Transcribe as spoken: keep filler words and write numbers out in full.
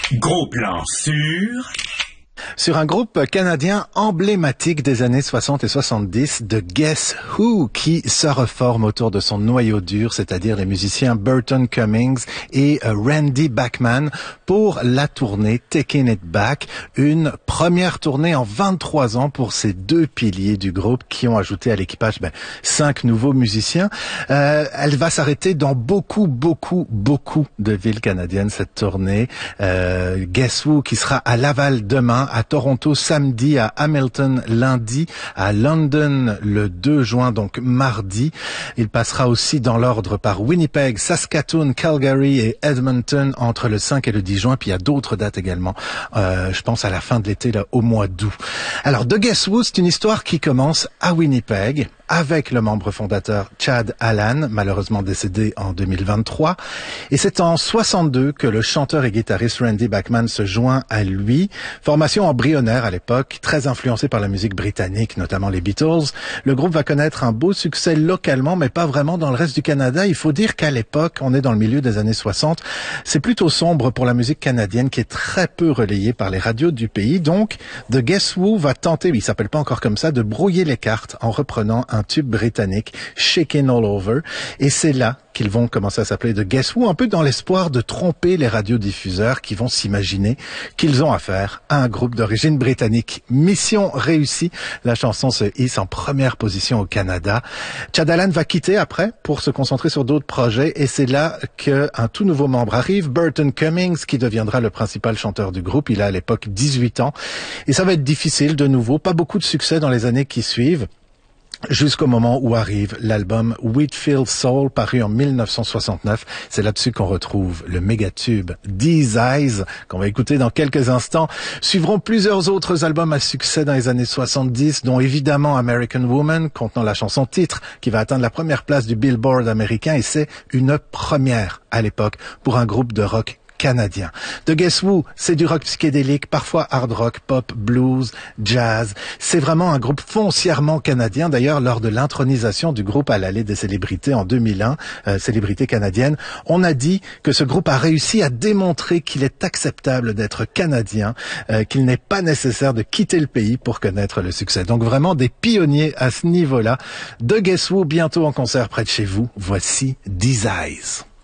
Gros plan sur... Sur un groupe canadien emblématique des années soixante et soixante-dix, de Guess Who, qui se reforme autour de son noyau dur, c'est-à-dire les musiciens Burton Cummings et Randy Bachman, pour la tournée Taking It Back, une première tournée en vingt-trois ans pour ces deux piliers du groupe qui ont ajouté à l'équipage ben, cinq nouveaux musiciens. Euh, elle va s'arrêter dans beaucoup, beaucoup, beaucoup de villes canadiennes, cette tournée. Euh, Guess Who qui sera à Laval demain, à Toronto samedi, à Hamilton lundi, à London le deux juin, donc mardi. Il passera aussi dans l'ordre par Winnipeg, Saskatoon, Calgary et Edmonton entre le cinq et le dix juin. Puis il y a d'autres dates également, euh, je pense à la fin de l'été, là, au mois d'août. Alors, de Guess Who, c'est une histoire qui commence à Winnipeg, avec le membre fondateur Chad Allan, malheureusement décédé en deux mille vingt-trois. Et c'est en soixante-deux que le chanteur et guitariste Randy Bachman se joint à lui. Formation embryonnaire à l'époque, très influencée par la musique britannique, notamment les Beatles. Le groupe va connaître un beau succès localement, mais pas vraiment dans le reste du Canada. Il faut dire qu'à l'époque, on est dans le milieu des années soixante, c'est plutôt sombre pour la musique canadienne qui est très peu relayée par les radios du pays. Donc, The Guess Who va tenter, il s'appelle pas encore comme ça, de brouiller les cartes en reprenant un tube britannique, Shakin' All Over, et c'est là qu'ils vont commencer à s'appeler The Guess Who, un peu dans l'espoir de tromper les radiodiffuseurs qui vont s'imaginer qu'ils ont affaire à un groupe d'origine britannique. Mission réussie, la chanson se hisse en première position au Canada. Chad Allan va quitter après pour se concentrer sur d'autres projets, et c'est là qu'un tout nouveau membre arrive, Burton Cummings, qui deviendra le principal chanteur du groupe. Il a à l'époque dix-huit ans, et ça va être difficile de nouveau, pas beaucoup de succès dans les années qui suivent, jusqu'au moment où arrive l'album Wheatfield Soul, paru en mille neuf cent soixante-neuf. C'est là-dessus qu'on retrouve le méga-tube These Eyes, qu'on va écouter dans quelques instants. Suivront plusieurs autres albums à succès dans les années soixante-dix, dont évidemment American Woman, contenant la chanson titre, qui va atteindre la première place du Billboard américain, et c'est une première à l'époque pour un groupe de rock canadien. The Guess Who, c'est du rock psychédélique, parfois hard rock, pop, blues, jazz. C'est vraiment un groupe foncièrement canadien. D'ailleurs, lors de l'intronisation du groupe à l'Allée des célébrités en deux mille un, euh, célébrité canadienne, on a dit que ce groupe a réussi à démontrer qu'il est acceptable d'être canadien, euh, qu'il n'est pas nécessaire de quitter le pays pour connaître le succès. Donc vraiment des pionniers à ce niveau-là. The Guess Who, bientôt en concert près de chez vous. Voici These Eyes.